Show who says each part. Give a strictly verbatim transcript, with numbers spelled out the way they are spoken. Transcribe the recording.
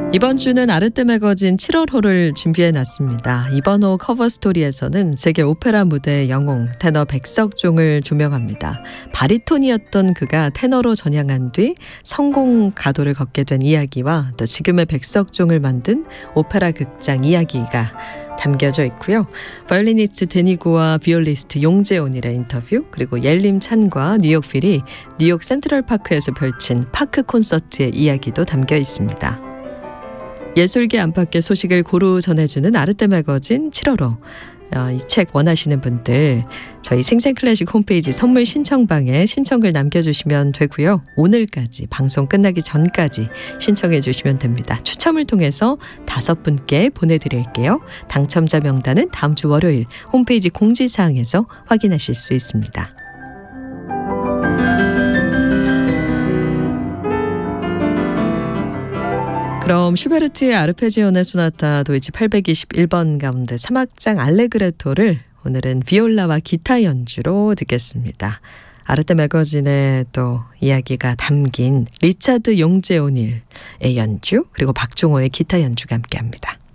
Speaker 1: 이번 주는 아르떼 매거진 칠월호를 준비해놨습니다. 이번 호 커버 스토리에서는 세계 오페라 무대의 영웅 테너 백석종을 조명합니다. 바리톤이었던 그가 테너로 전향한 뒤 성공 가도를 걷게 된 이야기와 또 지금의 백석종을 만든 오페라 극장 이야기가 담겨져 있고요. 바이올리니스트 데니고와 비올리스트 용재온일의 인터뷰, 그리고 옐림 찬과 뉴욕 필이 뉴욕 센트럴파크에서 펼친 파크 콘서트의 이야기도 담겨 있습니다. 예술계 안팎의 소식을 고루 전해주는 아르떼 매거진 칠월호. 어, 이 책 원하시는 분들 저희 생생클래식 홈페이지 선물 신청방에 신청글 남겨주시면 되고요. 오늘까지 방송 끝나기 전까지 신청해 주시면 됩니다. 추첨을 통해서 다섯 분께 보내드릴게요. 당첨자 명단은 다음 주 월요일 홈페이지 공지사항에서 확인하실 수 있습니다. 그럼 슈베르트의 아르페지오네 소나타 도이치 팔백이십일 번 가운데 삼 악장 알레그레토를 오늘은 비올라와 기타 연주로 듣겠습니다. 아르떼 매거진의 또 이야기가 담긴 리차드 용재오닐의 연주, 그리고 박종호의 기타 연주가 함께합니다.